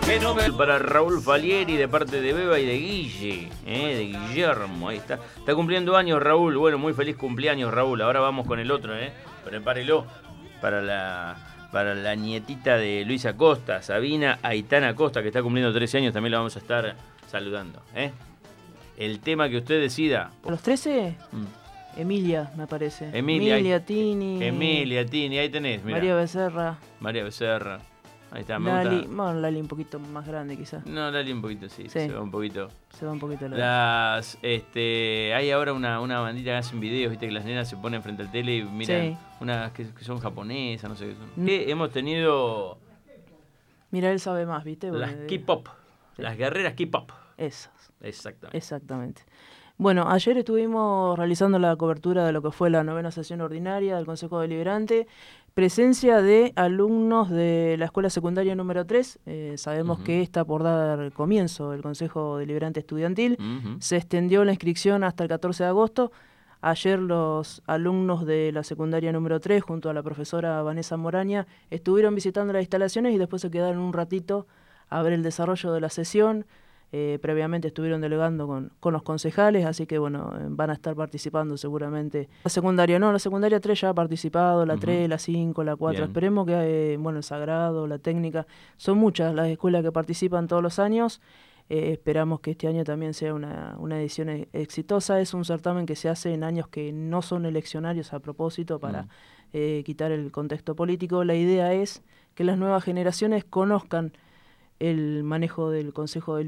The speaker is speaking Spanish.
que no me... Para Raúl Falieri de parte de Beba y de Guille, de Guillermo, ahí está. Está cumpliendo años Raúl, bueno, muy feliz cumpleaños Raúl. Ahora vamos con el otro, prepárelo para la nietita de Luis Acosta, Sabina Aitana Acosta, que está cumpliendo 13 años, también la vamos a estar saludando, El tema que usted decida. ¿A los 13? Emilia, me parece. Emilia Tini. Emilia Tini, ahí tenés, mirá. María Becerra. Ahí está, me Lali, gusta. bueno, Lali un poquito más grande quizás. No, Lali un poquito, sí, se va un poquito. Se va un poquito la hay ahora una bandita que hacen videos, viste, que las nenas se ponen frente al tele y miran unas que son japonesas, no sé qué son. Que hemos tenido... Mira, él sabe más, viste. Las K-pop, las guerreras K-pop. Esas. Exactamente. Bueno, ayer estuvimos realizando la cobertura de lo que fue la 9ª sesión ordinaria del Consejo Deliberante. Presencia de alumnos de la escuela secundaria número 3. Sabemos que está por dar comienzo el Consejo Deliberante Estudiantil. Se extendió la inscripción hasta el 14 de agosto. Ayer los alumnos de la secundaria número 3, junto a la profesora Vanessa Moraña, estuvieron visitando las instalaciones y después se quedaron un ratito a ver el desarrollo de la sesión. Previamente estuvieron delegando con los concejales, así que bueno, van a estar participando seguramente. La secundaria 3 ya ha participado, la 3, la 5, la 4. Bien. Esperemos que, el Sagrado, la Técnica, son muchas las escuelas que participan todos los años. Esperamos que este año también sea una edición exitosa. Es un certamen que se hace en años que no son eleccionarios a propósito para quitar el contexto político. La idea es que las nuevas generaciones conozcan el manejo del Consejo de